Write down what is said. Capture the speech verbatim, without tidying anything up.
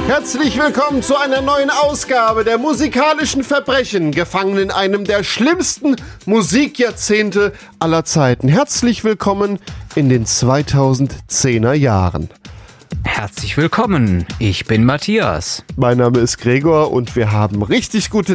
Herzlich willkommen zu einer neuen Ausgabe der musikalischen Verbrechen, gefangen in einem der schlimmsten Musikjahrzehnte aller Zeiten. Herzlich willkommen in den zweitausendzehner Jahren. Herzlich willkommen, ich bin Matthias. Mein Name ist Gregor und wir haben richtig gute